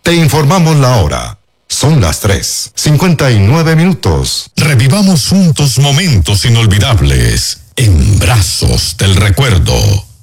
Te informamos la hora. Son las 3:59. Revivamos juntos momentos inolvidables en Brazos del Recuerdo.